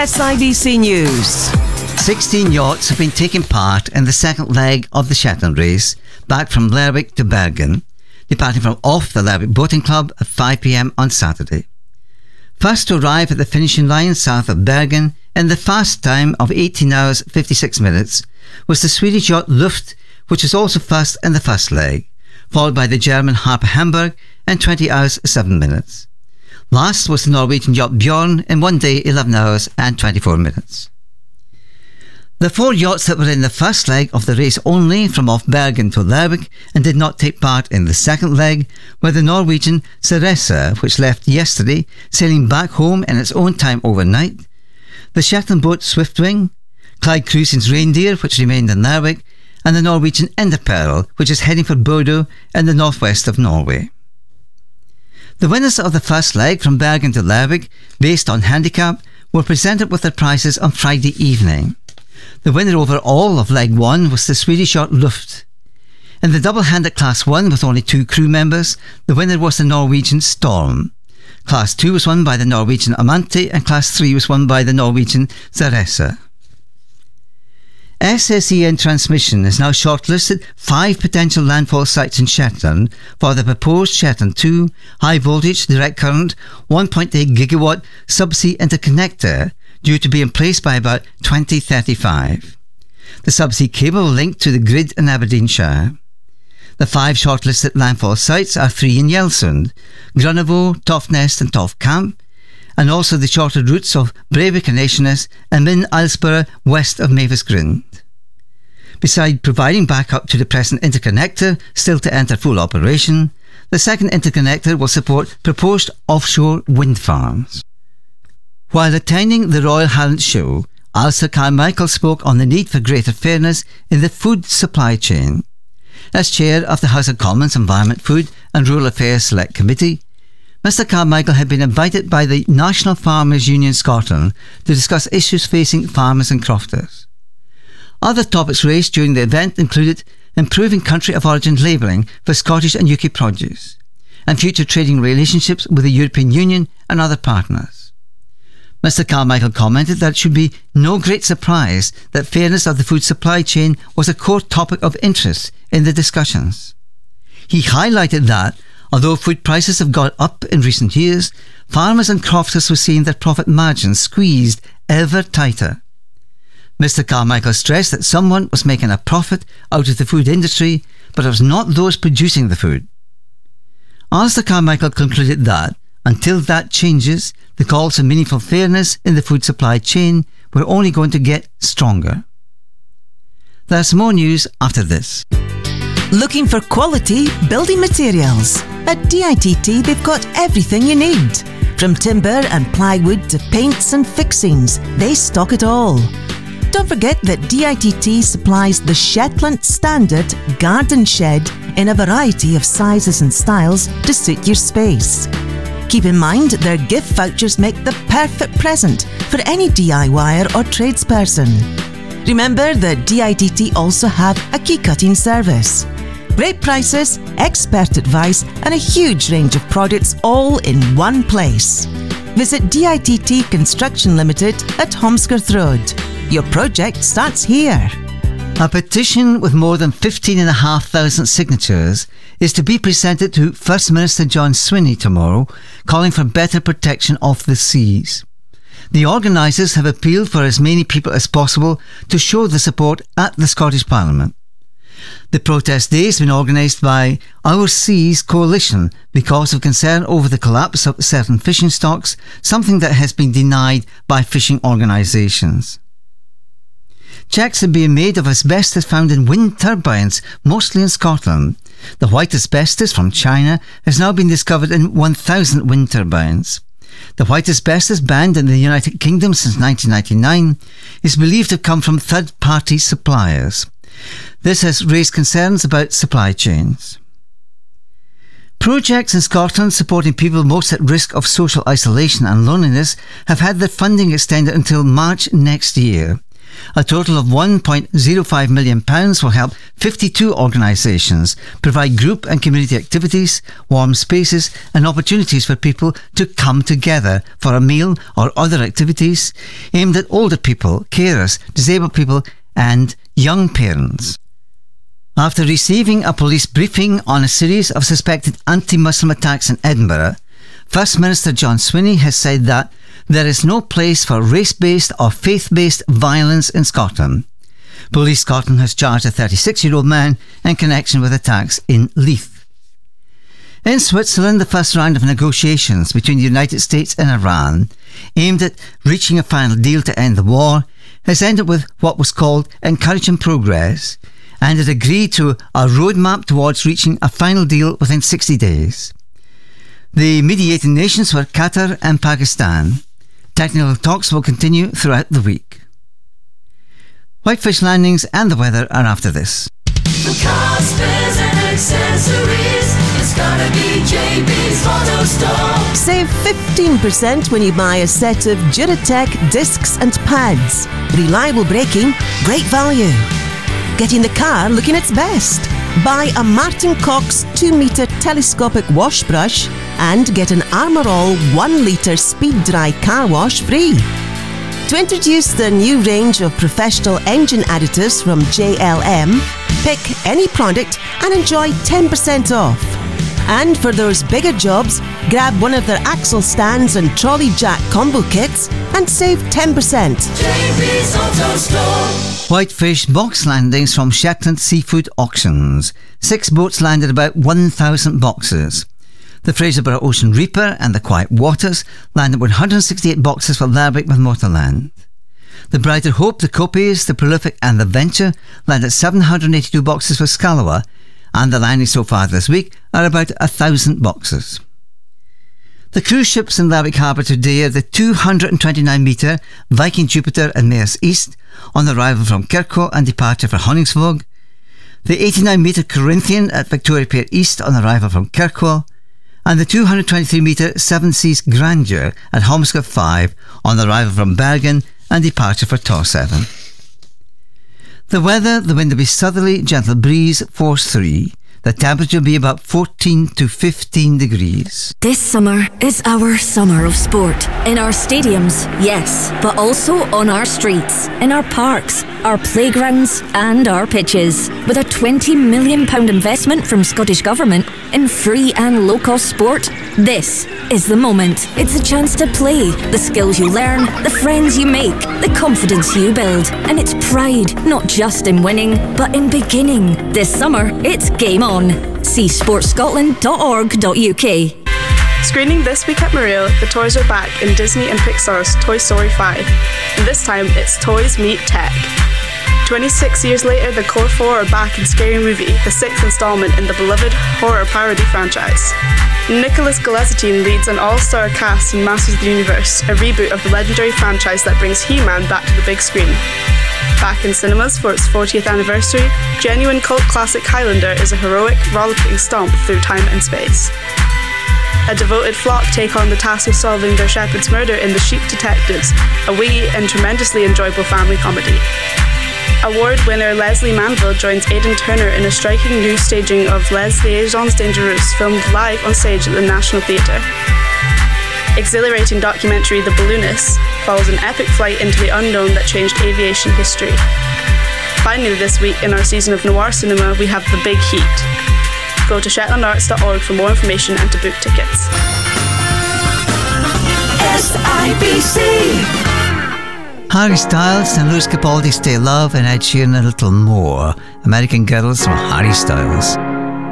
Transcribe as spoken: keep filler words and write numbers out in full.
S I B C News. sixteen yachts have been taking part in the second leg of the Shetland race, back from Lerwick to Bergen, departing from off the Lerwick Boating Club at five p m on Saturday. First to arrive at the finishing line south of Bergen in the fast time of eighteen hours fifty-six minutes was the Swedish yacht Luft, which was also first in the first leg, followed by the German Harper Hamburg in twenty hours seven minutes. Last was the Norwegian yacht Bjorn in one day eleven hours and twenty-four minutes. The four yachts that were in the first leg of the race only from off Bergen to Lerwick and did not take part in the second leg were the Norwegian Ceresa, which left yesterday, sailing back home in its own time overnight, the Shetland boat Swiftwing, Clyde Cruising's Reindeer, which remained in Lerwick, and the Norwegian Enderpearl, which is heading for Bodo in the northwest of Norway. The winners of the first leg from Bergen to Lerwick, based on handicap, were presented with their prizes on Friday evening. The winner overall of leg one was the Swedish yacht Luft. In the double-handed Class one with only two crew members, the winner was the Norwegian Storm. Class two was won by the Norwegian Amante and Class three was won by the Norwegian Ceresa. S S E N Transmission has now shortlisted five potential landfall sites in Shetland for the proposed Shetland two high voltage direct current one point eight gigawatt subsea interconnector due to be in place by about twenty thirty-five. The subsea cable will link to the grid in Aberdeenshire. The five shortlisted landfall sites are three in Yelsund, Grunnevo, Toftnest and Toft Camp, and also the shorter routes of Breivik and Nationess and Min Aylesborough west of Mavis Grind. Besides providing backup to the present interconnector, still to enter full operation, the second interconnector will support proposed offshore wind farms. While attending the Royal Highland Show, Alistair Carmichael spoke on the need for greater fairness in the food supply chain. As chair of the House of Commons Environment, Food and Rural Affairs Select Committee, Mr Carmichael had been invited by the National Farmers Union Scotland to discuss issues facing farmers and crofters. Other topics raised during the event included improving country of origin labelling for Scottish and U K produce, and future trading relationships with the European Union and other partners. Mr Carmichael commented that it should be no great surprise that fairness of the food supply chain was a core topic of interest in the discussions. He highlighted that, although food prices have gone up in recent years, farmers and crofters were seeing their profit margins squeezed ever tighter. Mr Carmichael stressed that someone was making a profit out of the food industry, but it was not those producing the food. Alistair Carmichael concluded that, until that changes, the calls for meaningful fairness in the food supply chain were only going to get stronger. There's more news after this. Looking for quality building materials? At D I T T they've got everything you need. From timber and plywood to paints and fixings, they stock it all. Don't forget that D I T T supplies the Shetland Standard Garden Shed in a variety of sizes and styles to suit your space. Keep in mind their gift vouchers make the perfect present for any DIYer or tradesperson. Remember that D I T T also have a key cutting service. Great prices, expert advice and a huge range of products all in one place. Visit D I T T Construction Limited at Holmskirth Road. Your project starts here. A petition with more than fifteen and a half thousand signatures is to be presented to First Minister John Swinney tomorrow, calling for better protection of the seas. The organisers have appealed for as many people as possible to show the support at the Scottish Parliament. The protest day has been organised by Our Seas Coalition because of concern over the collapse of certain fishing stocks, something that has been denied by fishing organisations. Checks are being made of asbestos found in wind turbines, mostly in Scotland. The white asbestos from China has now been discovered in one thousand wind turbines. The white asbestos, banned in the United Kingdom since nineteen ninety-nine, is believed to come from third-party suppliers. This has raised concerns about supply chains. Projects in Scotland supporting people most at risk of social isolation and loneliness have had their funding extended until March next year. A total of one point zero five million pounds will help fifty-two organisations provide group and community activities, warm spaces and opportunities for people to come together for a meal or other activities aimed at older people, carers, disabled people and young parents. After receiving a police briefing on a series of suspected anti-Muslim attacks in Edinburgh, First Minister John Swinney has said that there is no place for race-based or faith-based violence in Scotland. Police Scotland has charged a thirty-six-year-old man in connection with attacks in Leith. In Switzerland, the first round of negotiations between the United States and Iran, aimed at reaching a final deal to end the war, has ended with what was called encouraging progress, and it agreed to a roadmap towards reaching a final deal within sixty days. The mediating nations were Qatar and Pakistan. Technical talks will continue throughout the week. Whitefish landings and the weather are after this. For cars, spares and accessories, it's gotta be J B's Auto Store. Save fifteen percent when you buy a set of Duratec discs and pads. Reliable braking, great value. Getting the car looking its best. Buy a Martin Cox two metre telescopic wash brush and get an Armour All one litre speed dry car wash free. To introduce the new range of professional engine additives from J L M, pick any product and enjoy ten percent off. And for those bigger jobs, grab one of their axle stands and trolley jack combo kits and save ten percent. J B's Auto Store. Whitefish box landings from Shetland Seafood Auctions. Six boats landed about one thousand boxes. The Fraserburgh Ocean Reaper and the Quiet Waters landed one hundred sixty-eight boxes for Lerwick with Motorland. The Brighter Hope, the Copies, the Prolific and the Venture landed seven hundred eighty-two boxes for Scalawa, and the landings so far this week are about a thousand boxes. The cruise ships in Lerwick Harbour today are the two hundred twenty-nine metre Viking Jupiter and Maersk East on arrival from Kirkwall and departure for Honningsvåg, the eighty-nine metre Corinthian at Victoria Pier East on arrival from Kirkwall, and the two hundred twenty-three metre Seven Seas Grandeur at Holmescliff five on arrival from Bergen and departure for Torseven. The weather, the wind will be southerly, gentle breeze, force three. The temperature will be about fourteen to fifteen degrees. This summer is our summer of sport. In our stadiums, yes, but also on our streets, in our parks, our playgrounds and our pitches. With a twenty million pounds investment from Scottish Government in free and low-cost sport, this is the moment. It's a chance to play, the skills you learn, the friends you make, the confidence you build. And it's pride, not just in winning, but in beginning. This summer, it's game on. See sports scotland dot org dot U K. Screening this week at Mario, the toys are back in Disney and Pixar's Toy Story five. And this time, it's Toys Meet Tech. twenty-six years later, the Core four are back in Scary Movie, the sixth installment in the beloved horror parody franchise. Nicholas Galizian leads an all-star cast in Masters of the Universe, a reboot of the legendary franchise that brings He-Man back to the big screen. Back in cinemas for its fortieth anniversary, genuine cult classic Highlander is a heroic, rollicking stomp through time and space. A devoted flock take on the task of solving their shepherd's murder in The Sheep Detectives, a witty and tremendously enjoyable family comedy. Award winner Leslie Manville joins Aidan Turner in a striking new staging of Les Liaisons Dangereuses, filmed live on stage at the National Theatre. Exhilarating documentary The Balloonists follows an epic flight into the unknown that changed aviation history. Finally this week in our season of noir cinema, we have The Big Heat. Go to shetland arts dot org for more information and to book tickets. S I B C. Harry Styles and Lewis Capaldi Stay Love and Ed Sheeran a little more. American Girls from Harry Styles.